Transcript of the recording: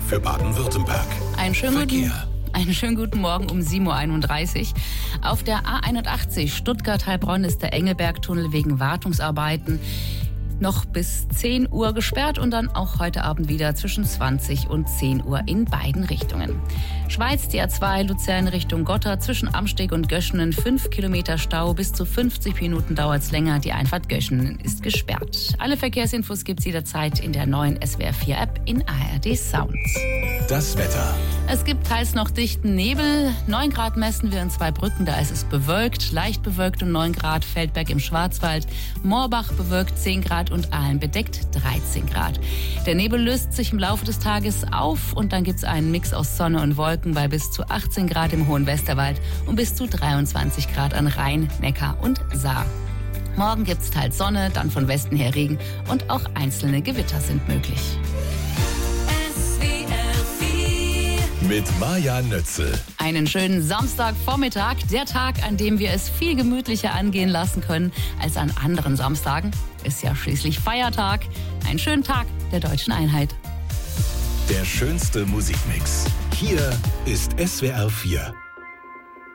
für Baden-Württemberg. Einen schönen guten Morgen um 7.31 Uhr. Auf der A81 Stuttgart-Heilbronn ist der Engelbergtunnel wegen Wartungsarbeiten noch bis 10 Uhr gesperrt und dann auch heute Abend wieder zwischen 20 und 10 Uhr in beiden Richtungen. Schweiz, die A2 Luzern Richtung Gotha zwischen Amsteg und Göschenen 5 Kilometer Stau, bis zu 50 Minuten dauert's länger. Die Einfahrt Göschenen ist gesperrt. Alle Verkehrsinfos gibt's jederzeit in der neuen SWR4-App in ARD Sound. Das Wetter. Es gibt teils noch dichten Nebel. 9 Grad messen wir in Zweibrücken, da ist es bewölkt, leicht bewölkt und 9 Grad Feldberg im Schwarzwald. Moorbach bewölkt 10 Grad und Aalen bedeckt 13 Grad. Der Nebel löst sich im Laufe des Tages auf und dann gibt's einen Mix aus Sonne und Wolken bei bis zu 18 Grad im Hohen Westerwald und bis zu 23 Grad an Rhein, Neckar und Saar. Morgen gibt's teils Sonne, dann von Westen her Regen und auch einzelne Gewitter sind möglich. Mit Maja Nötzel. Einen schönen Samstagvormittag, der Tag, an dem wir es viel gemütlicher angehen lassen können als an anderen Samstagen. Ist ja schließlich Feiertag. Einen schönen Tag der Deutschen Einheit. Der schönste Musikmix. Hier ist SWR 4.